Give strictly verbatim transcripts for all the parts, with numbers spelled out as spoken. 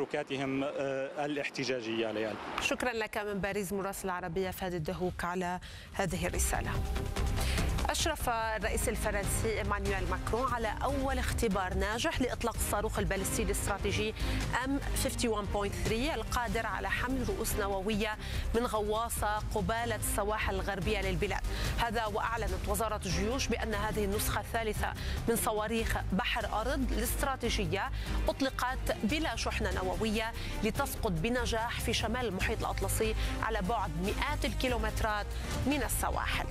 تحركاتهم الاحتجاجية. ليال، شكرا لك من باريس مراسل العربية فادي الدهوك على هذه الرسالة. أشرف الرئيس الفرنسي إيمانويل ماكرون على أول اختبار ناجح لإطلاق الصاروخ البالستي الاستراتيجي إم واحد وخمسين فاصلة ثلاثة القادر على حمل رؤوس نووية من غواصة قبالة السواحل الغربية للبلاد. هذا وأعلنت وزارة الجيوش بأن هذه النسخة الثالثة من صواريخ بحر أرض الاستراتيجية أطلقت بلا شحنة نووية لتسقط بنجاح في شمال المحيط الأطلسي على بعد مئات الكيلومترات من السواحل.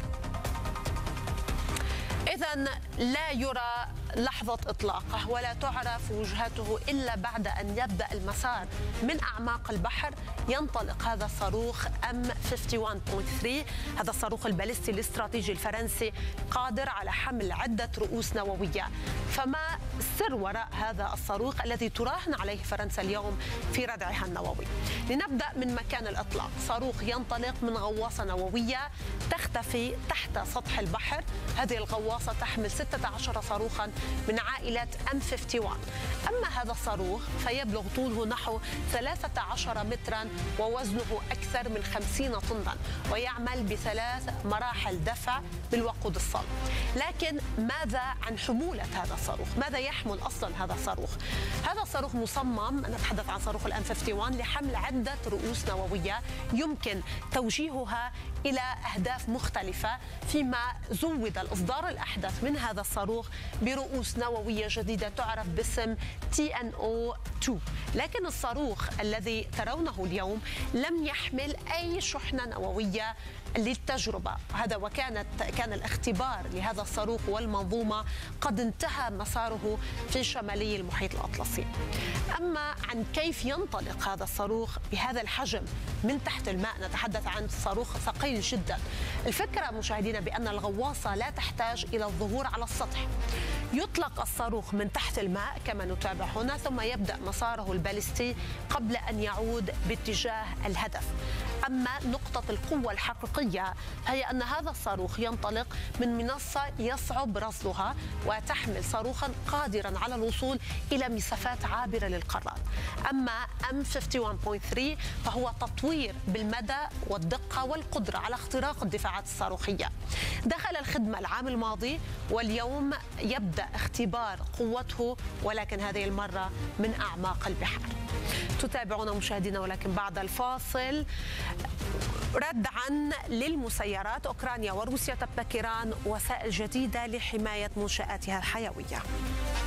إذن لا يرى لحظة إطلاقه ولا تعرف وجهته إلا بعد أن يبدأ المسار من أعماق البحر. ينطلق هذا الصاروخ إم واحد وخمسين فاصلة ثلاثة، هذا الصاروخ البالستي الاستراتيجي الفرنسي قادر على حمل عدة رؤوس نووية. فما السر وراء هذا الصاروخ الذي تراهن عليه فرنسا اليوم في ردعها النووي؟ لنبدأ من مكان الإطلاق. صاروخ ينطلق من غواصة نووية تختفي تحت سطح البحر. هذه الغواصة تحمل ستة عشر صاروخا من عائلة إم واحد وخمسين. أما هذا الصاروخ فيبلغ طوله نحو ثلاثة عشر مترا ووزنه أكثر من خمسين طنا، ويعمل بثلاث مراحل دفع بالوقود الصلب. لكن ماذا عن حمولة هذا الصاروخ؟ ماذا يحمل أصلا هذا الصاروخ؟ هذا الصاروخ مصمم، نتحدث عن صاروخ الإم واحد وخمسين، لحمل عدة رؤوس نووية يمكن توجيهها إلى أهداف مختلفة، فيما زود الإصدار الأحدث من هذا الصاروخ برؤوس نووية جديدة تعرف باسم تي إن أو اثنين. لكن الصاروخ الذي ترونه اليوم لم يحمل أي شحنة نووية للتجربة. هذا وكانت كان الاختبار لهذا الصاروخ والمنظومة قد انتهى مساره في شمالي المحيط الأطلسي. أما عن كيف ينطلق هذا الصاروخ بهذا الحجم من تحت الماء، نتحدث عن صاروخ ثقيل جدا. الفكرة مشاهدينا بأن الغواصة لا تحتاج إلى الظهور على السطح. يطلق الصاروخ من تحت الماء كما نتابع هنا، ثم يبدأ مساره البالستي قبل أن يعود باتجاه الهدف. أما نقطة القوة الحقيقية هي أن هذا الصاروخ ينطلق من منصة يصعب رصدها وتحمل صاروخا قادرا على الوصول إلى مسافات عابرة للقارات. أما إم واحد وخمسين فاصلة ثلاثة فهو تطوير بالمدى والدقة والقدرة على اختراق الدفاعات الصاروخية. دخل الخدمة العام الماضي واليوم يبدأ اختبار قوته، ولكن هذه المرة من أعماق البحر. تتابعون مشاهدينا، ولكن بعد الفاصل ردعا للمسيرات. أوكرانيا وروسيا تبتكران وسائل جديدة لحماية منشآتها الحيوية.